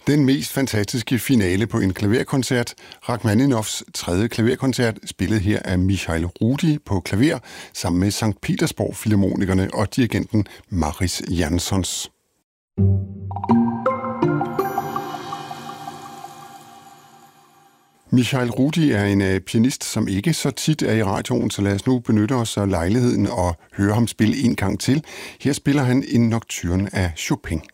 Den mest fantastiske finale på en klaverkoncert, Rachmaninovs 3. klaverkoncert, spillet her af Michail Rudi på klaver, sammen med Sankt Petersborg Filharmonikerne og dirigenten Mariss Jansons. Michail Rudi er en pianist, som ikke så tit er i radioen, så lad os nu benytte os af lejligheden og høre ham spille en gang til. Her spiller han en nocturne af Chopin.